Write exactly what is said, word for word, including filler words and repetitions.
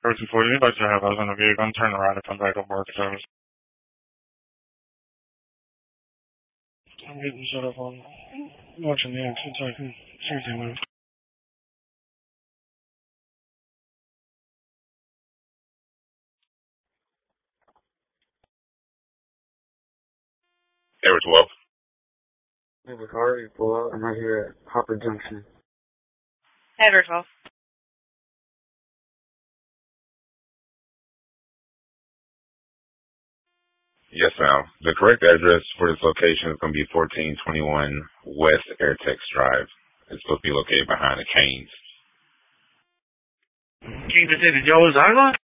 Person for you, but you have us in the vehicle and turn around and come back up work service. I'm getting shut up on watching the exit so I can seriously move. Air twelve. There's a car, you pull out. I'm right here at Hopper Junction. Edward twelve. Yes, ma'am. The correct address for this location is going to be fourteen twenty-one West Airtex Drive. It's supposed to be located behind the Canes. Kansas City, Joe, is Island?